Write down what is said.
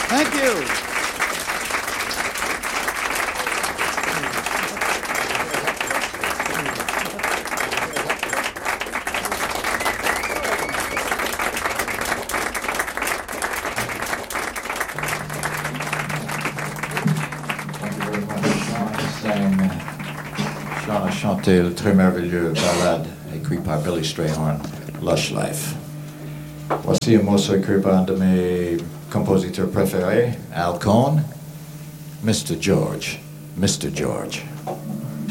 Thank you. Sean a chanté le très merveilleux ballade écrit par Billy Strayhorn, Lush Life. Voici un morceau écrit par un de mes compositeurs préférés, Al Cohn, Mr. George. Mr. George.